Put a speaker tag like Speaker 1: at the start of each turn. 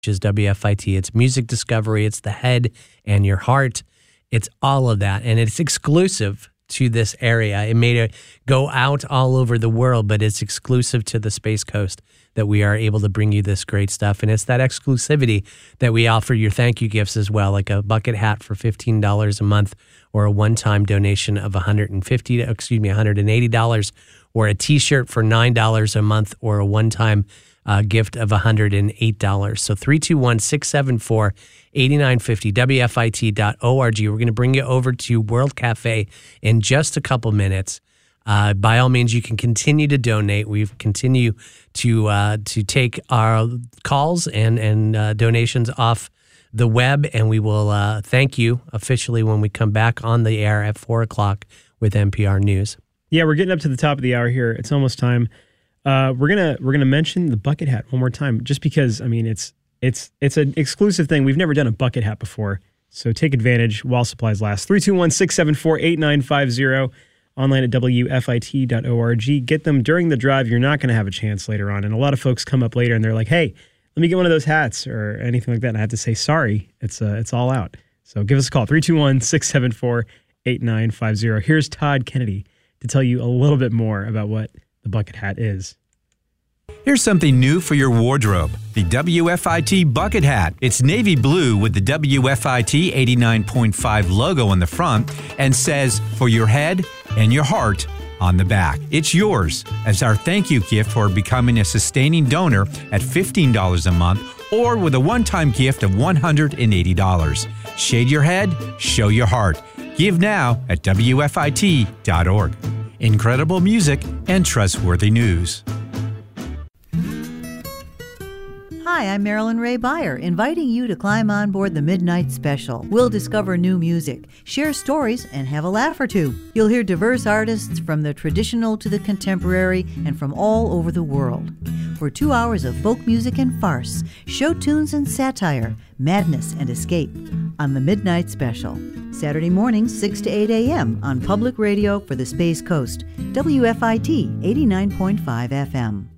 Speaker 1: is WFIT. It's music discovery. It's the head and your heart. It's all of that. And it's exclusive to this area. It may go out all over the world, but it's exclusive to the Space Coast that we are able to bring you this great stuff. And it's that exclusivity that we offer your thank you gifts as well, like a bucket hat for $15 a month, or a one-time donation of $180, or a t-shirt for $9 a month, or a one-time gift of $108. So 321-674-8950, WFIT.org. We're going to bring you over to World Cafe in just a couple minutes. By all means, you can continue to donate. We've continue to take our calls and donations off the web, and we will thank you officially when we come back on the air at 4 o'clock with NPR News.
Speaker 2: Yeah, we're getting up to the top of the hour here. It's almost time. We're gonna mention the bucket hat one more time, just because I mean it's an exclusive thing. We've never done a bucket hat before, so take advantage while supplies last. 321-674-8950. Online at WFIT.org. Get them during the drive. You're not going to have a chance later on. And a lot of folks come up later and they're like, "Hey, let me get one of those hats," or anything like that. And I have to say, sorry, it's all out. So give us a call, 321-674-8950. Here's Todd Kennedy to tell you a little bit more about what the bucket hat is.
Speaker 3: Here's something new for your wardrobe, the WFIT bucket hat. It's navy blue with the WFIT 89.5 logo on the front and says, "For your head and your heart," on the back. It's yours as our thank you gift for becoming a sustaining donor at $15 a month, or with a one-time gift of $180. Shade your head, show your heart. Give now at WFIT.org. Incredible music and trustworthy news.
Speaker 4: Hi, I'm Marilyn Ray Beyer, inviting you to climb on board the Midnight Special. We'll discover new music, share stories, and have a laugh or two. You'll hear diverse artists from the traditional to the contemporary and from all over the world. For 2 hours of folk music and farce, show tunes and satire, madness and escape on the Midnight Special. Saturday mornings, 6 to 8 a.m. on Public Radio for the Space Coast, WFIT 89.5 FM.